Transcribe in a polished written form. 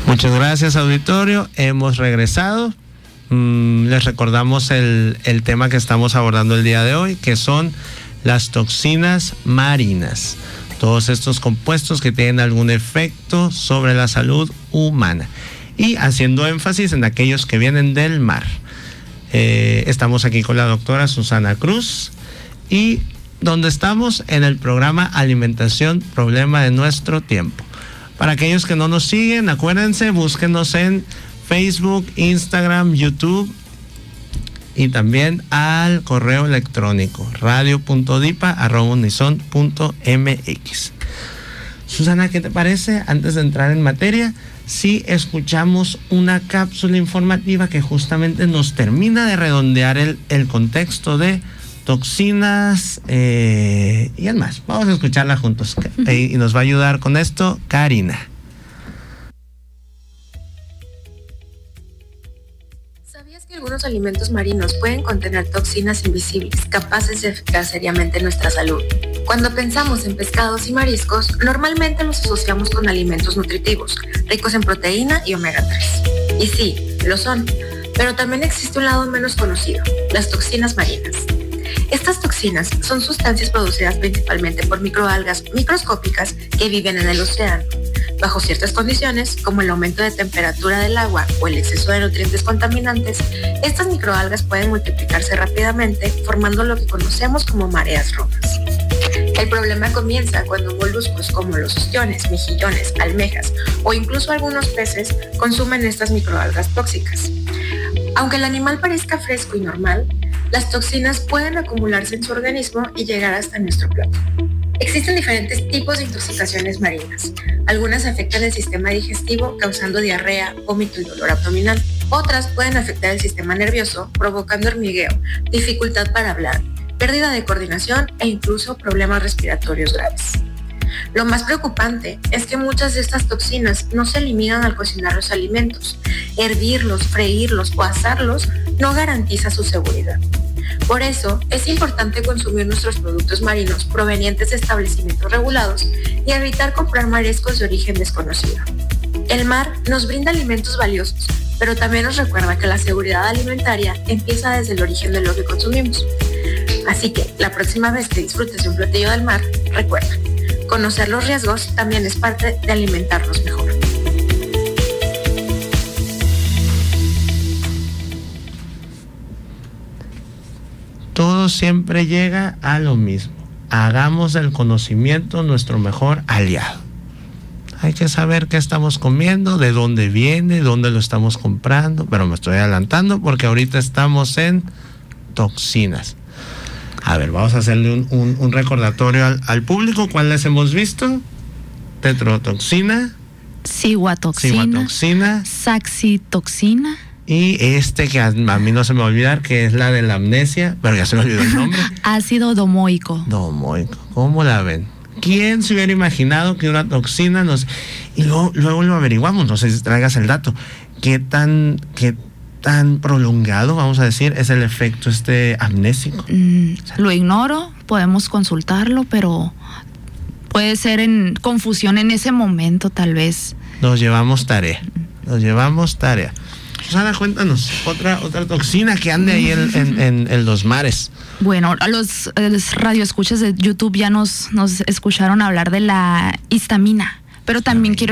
Muchas gracias, auditorio. Hemos regresado. Les recordamos el tema que estamos abordando el día de hoy, que son las toxinas marinas. Todos estos compuestos que tienen algún efecto sobre la salud humana. Y haciendo énfasis en aquellos que vienen del mar. Estamos aquí con la doctora Susana Cruz y donde estamos en el programa Alimentación, Problema de Nuestro Tiempo. Para aquellos que no nos siguen, acuérdense, búsquenos en Facebook, Instagram, YouTube y también al correo electrónico radio.dipa@unison.mx. Susana, ¿qué te parece? Antes de entrar en materia, si escuchamos una cápsula informativa que justamente nos termina de redondear el contexto de toxinas y además, vamos a escucharla juntos y nos va a ayudar con esto Karina. ¿Sabías que algunos alimentos marinos pueden contener toxinas invisibles capaces de afectar seriamente nuestra salud? Cuando pensamos en pescados y mariscos, normalmente los asociamos con alimentos nutritivos, ricos en proteína y omega 3. Y sí, lo son, pero también existe un lado menos conocido, las toxinas marinas. Estas toxinas son sustancias producidas principalmente por microalgas microscópicas que viven en el océano. Bajo ciertas condiciones, como el aumento de temperatura del agua o el exceso de nutrientes contaminantes, estas microalgas pueden multiplicarse rápidamente, formando lo que conocemos como mareas rojas. El problema comienza cuando moluscos como los ostiones, mejillones, almejas o incluso algunos peces consumen estas microalgas tóxicas. Aunque el animal parezca fresco y normal, las toxinas pueden acumularse en su organismo y llegar hasta nuestro plato. Existen diferentes tipos de intoxicaciones marinas. Algunas afectan el sistema digestivo, causando diarrea, vómito y dolor abdominal. Otras pueden afectar el sistema nervioso, provocando hormigueo, dificultad para hablar, pérdida de coordinación e incluso problemas respiratorios graves. Lo más preocupante es que muchas de estas toxinas no se eliminan al cocinar los alimentos. Hervirlos, freírlos o asarlos no garantiza su seguridad. Por eso, es importante consumir nuestros productos marinos provenientes de establecimientos regulados y evitar comprar mariscos de origen desconocido. El mar nos brinda alimentos valiosos, pero también nos recuerda que la seguridad alimentaria empieza desde el origen de lo que consumimos. Así que, la próxima vez que disfrutes de un platillo del mar, recuerda, conocer los riesgos también es parte de alimentarnos mejor. Todo siempre llega a lo mismo. Hagamos del conocimiento nuestro mejor aliado. Hay que saber qué estamos comiendo, de dónde viene, dónde lo estamos comprando, pero me estoy adelantando porque ahorita estamos en toxinas. A ver, vamos a hacerle un recordatorio al público. ¿Cuáles hemos visto? Tetrotoxina, ciguatoxina, saxitoxina y que a mí no se me va a olvidar, que es la de la amnesia, pero ya se me olvidó el nombre. Ácido domoico. ¿Cómo la ven? ¿Quién se hubiera imaginado que una toxina nos... Y luego lo averiguamos, no sé si traigas el dato. ¿Qué tan prolongado, vamos a decir, es el efecto amnésico? Lo ignoro, podemos consultarlo, pero puede ser en confusión en ese momento, tal vez. Nos llevamos tarea. Susana, cuéntanos, otra toxina que ande ahí en los mares. Bueno, los radioescuchas de YouTube ya nos escucharon hablar de la histamina, pero también quiero